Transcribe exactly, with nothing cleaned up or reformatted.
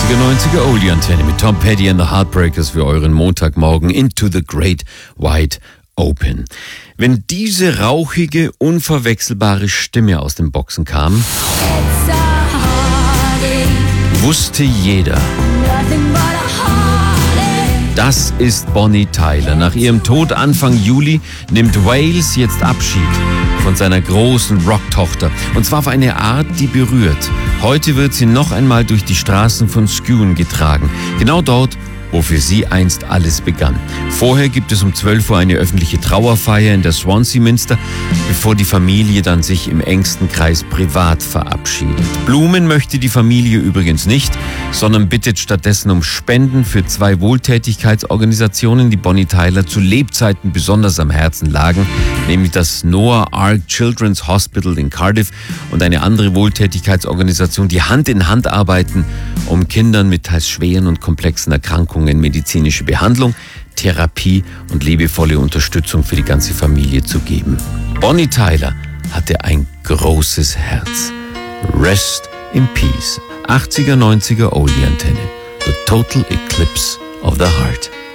achtziger, neunziger Oldie Antenne mit Tom Petty and the Heartbreakers für euren Montagmorgen Into the Great Wide Open. Wenn diese rauchige, unverwechselbare Stimme aus den Boxen kam, wusste jeder, das ist Bonnie Tyler. Nach ihrem Tod Anfang Juli nimmt Wales jetzt Abschied von seiner großen Rocktochter. Und zwar auf eine Art, die berührt. Heute wird sie noch einmal durch die Straßen von Skune getragen. Genau dort, wo für sie einst alles begann. Vorher gibt es um zwölf Uhr eine öffentliche Trauerfeier in der Swansea Minster, bevor die Familie dann sich im engsten Kreis privat verabschiedet. Blumen möchte die Familie übrigens nicht, sondern bittet stattdessen um Spenden für zwei Wohltätigkeitsorganisationen, die Bonnie Tyler zu Lebzeiten besonders am Herzen lagen, nämlich das Noah Ark Children's Hospital in Cardiff und eine andere Wohltätigkeitsorganisation, die Hand in Hand arbeiten, um Kindern mit teils schweren und komplexen Erkrankungen medizinische Behandlung, Therapie und liebevolle Unterstützung für die ganze Familie zu geben. Bonnie Tyler hatte ein großes Herz. Rest in Peace. achtziger, neunziger Oldie Antenne. The Total Eclipse of the Heart.